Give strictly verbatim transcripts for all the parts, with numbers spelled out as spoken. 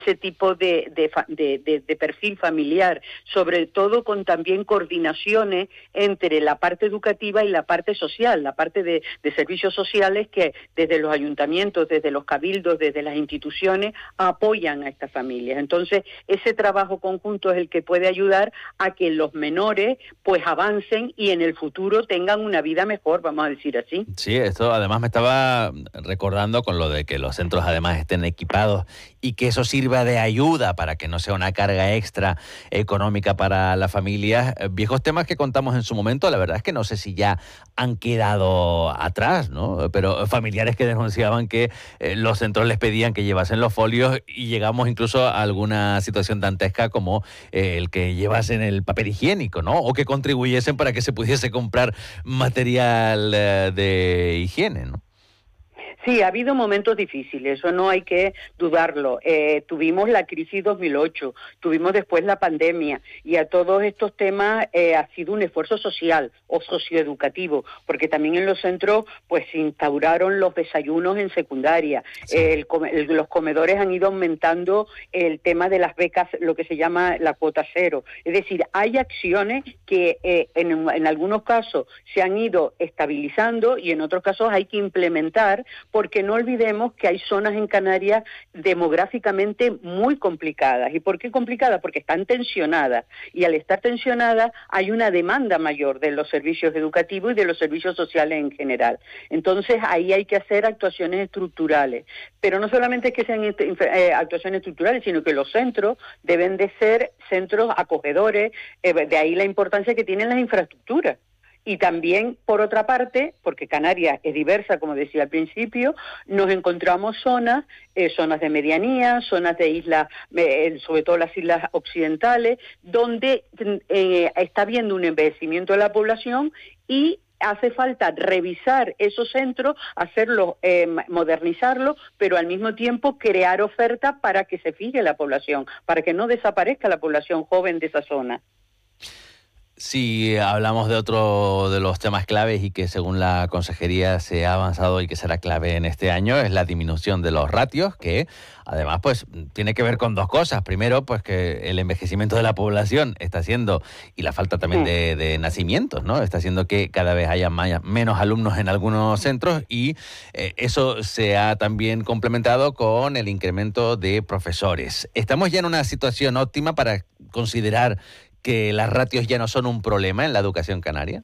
ese tipo de, de, de, de, de perfil familiar, sobre todo con también coordinaciones entre la parte educativa y la parte social, la parte de, de servicios sociales que desde los ayuntamientos, desde los cabildos, desde las instituciones apoyan a estas familias. Entonces, ese trabajo conjunto es el que puede ayudar a que los menores pues avancen y en el futuro tengan una vida mejor, vamos a decir así. Sí, esto además me estaba recordando con lo de que los centros además estén equipados y que eso sirva de ayuda para que no sea una carga extra económica para las familias. Viejos temas que contamos en su momento, la verdad es que no sé si ya han quedado atrás, ¿no? Pero familiares que denunciaban que eh, los centros les pedían que llevasen los folios y llegamos incluso a alguna situación dantesca como eh, el que llevasen el papel higiénico, ¿no? O que contribuyesen para que se pudiese comprar material eh, de higiene, ¿no? Sí, ha habido momentos difíciles, eso no hay que dudarlo. Eh, tuvimos la crisis dos mil ocho, tuvimos después la pandemia, y a todos estos temas eh, ha sido un esfuerzo social o socioeducativo, porque también en los centros pues se instauraron los desayunos en secundaria, sí. el, el, los comedores han ido aumentando el tema de las becas, lo que se llama la cuota cero. Es decir, hay acciones que eh, en, en algunos casos se han ido estabilizando y en otros casos hay que implementar, porque no olvidemos que hay zonas en Canarias demográficamente muy complicadas. ¿Y por qué complicadas? Porque están tensionadas, y al estar tensionadas hay una demanda mayor de los servicios educativos y de los servicios sociales en general. Entonces ahí hay que hacer actuaciones estructurales, pero no solamente que sean eh, actuaciones estructurales, sino que los centros deben de ser centros acogedores, eh, de ahí la importancia que tienen las infraestructuras. Y también, por otra parte, porque Canarias es diversa, como decía al principio, nos encontramos zonas, eh, zonas de medianía, zonas de islas, eh, sobre todo las islas occidentales, donde eh, está habiendo un envejecimiento de la población y hace falta revisar esos centros, hacerlos, eh, modernizarlos, pero al mismo tiempo crear ofertas para que se fije la población, para que no desaparezca la población joven de esa zona. Si hablamos de otro de los temas claves y que según la Consejería se ha avanzado y que será clave en este año, es la disminución de los ratios, que además pues tiene que ver con dos cosas. Primero, pues que el envejecimiento de la población está haciendo, y la falta también de, de nacimientos, ¿no? Está haciendo que cada vez haya más, menos alumnos en algunos centros, y eh, eso se ha también complementado con el incremento de profesores. ¿Estamos ya en una situación óptima para considerar que las ratios ya no son un problema en la educación canaria?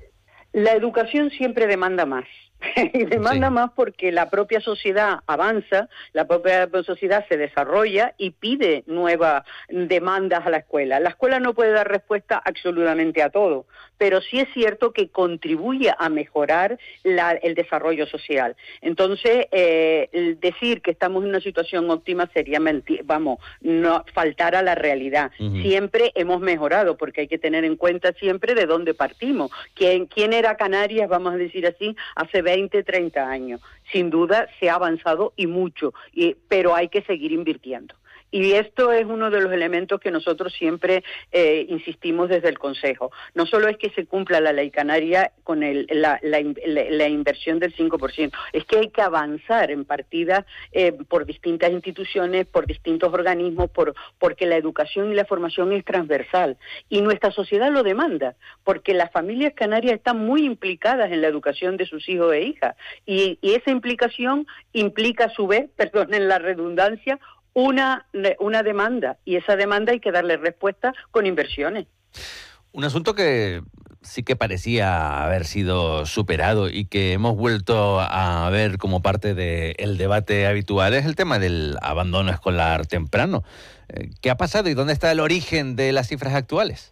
La educación siempre demanda más. Y demanda sí. más porque la propia sociedad avanza, la propia sociedad se desarrolla y pide nuevas demandas a la escuela. La escuela no puede dar respuesta absolutamente a todo, pero sí es cierto que contribuye a mejorar la, el desarrollo social. Entonces, eh, el decir que estamos en una situación óptima sería mentir, vamos, no faltar a la realidad. Uh-huh. Siempre hemos mejorado, porque hay que tener en cuenta siempre de dónde partimos. ¿Quién, quién era Canarias, vamos a decir así, hace veinte, treinta años? Sin duda se ha avanzado y mucho, y, pero hay que seguir invirtiendo. Y esto es uno de los elementos que nosotros siempre eh, insistimos desde el Consejo. No solo es que se cumpla la ley canaria con el, la, la, la, la inversión del cinco por ciento, es que hay que avanzar en partidas eh, por distintas instituciones, por distintos organismos, por, porque la educación y la formación es transversal. Y nuestra sociedad lo demanda, porque las familias canarias están muy implicadas en la educación de sus hijos e hijas. Y, y esa implicación implica a su vez, perdonen la redundancia, Una, una demanda, y esa demanda hay que darle respuesta con inversiones. Un asunto que sí que parecía haber sido superado y que hemos vuelto a ver como parte del debate habitual es el tema del abandono escolar temprano. ¿Qué ha pasado y dónde está el origen de las cifras actuales?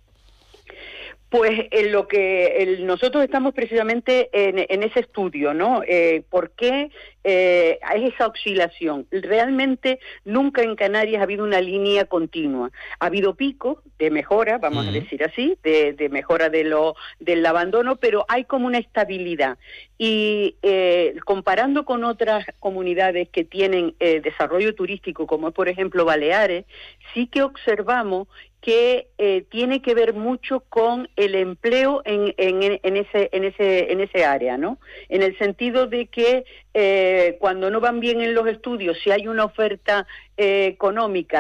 Pues en lo que el, nosotros estamos precisamente en, en ese estudio, ¿no? Eh, ¿Por qué eh, hay esa oscilación? Realmente nunca en Canarias ha habido una línea continua. Ha habido picos de mejora, vamos uh-huh. a decir así, de, de mejora de lo, del abandono, pero hay como una estabilidad. Y eh, comparando con otras comunidades que tienen eh, desarrollo turístico, como por ejemplo Baleares, sí que observamos que eh, tiene que ver mucho con el empleo en, en, en, ese, en, ese, en ese área, ¿no? En el sentido de que eh, cuando no van bien en los estudios, si hay una oferta eh, económica